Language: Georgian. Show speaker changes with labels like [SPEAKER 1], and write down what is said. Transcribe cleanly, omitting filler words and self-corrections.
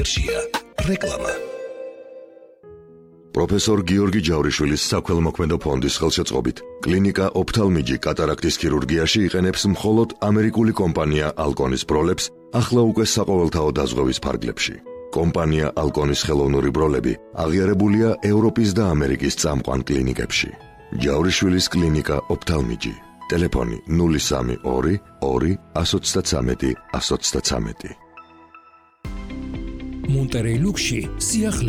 [SPEAKER 1] რეკლამა.
[SPEAKER 2] პროფესორ გიორგი ჯავრიშვილის საქველმოქმედო ფონდის ხელშეწყობით კლინიკა ოფთალმიჯი კატარაქტის ქირურგიაში იყენებს მხოლოდ ამერიკული კომპანია ალკონის ბროლებს ახლა უკვე საყოველთაო დაზღვევის ფარგლებში. კომპანია ალკონის ხელოვნური ბროლები აღიარებულია ევროპის და ამერიკის წამყვან კლინიკებში. ჯავრიშვილის კლინიკა ოფთალმიჯი. ტელეფონი 032 2 133 133.
[SPEAKER 1] მონტერეი ლუქსში სიახლე